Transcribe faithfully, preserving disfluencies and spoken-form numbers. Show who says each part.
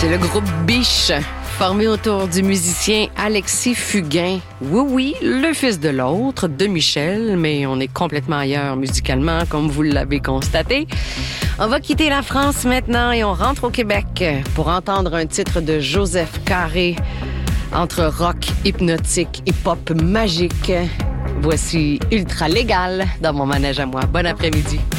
Speaker 1: C'est le groupe Biche, formé autour du musicien Alexis Fugain. Oui, oui, le fils de l'autre, de Michel, mais on est complètement ailleurs musicalement, comme vous l'avez constaté. On va quitter la France maintenant et on rentre au Québec pour entendre un titre de Joseph Carré entre rock hypnotique et pop magique. Voici Ultra Légal dans mon manège à moi. Bon après-midi.